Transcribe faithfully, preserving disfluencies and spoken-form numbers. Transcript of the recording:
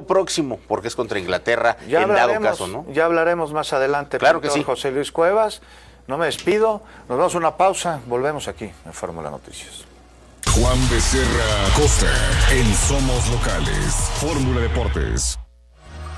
partido próximo, porque es contra Inglaterra, ya en dado caso, ¿no? Ya hablaremos más adelante. Claro que sí. José Luis Cuevas, no me despido, nos vamos a una pausa, volvemos aquí en Fórmula Noticias. Juan Becerra Costa, en Somos Locales, Fórmula Deportes.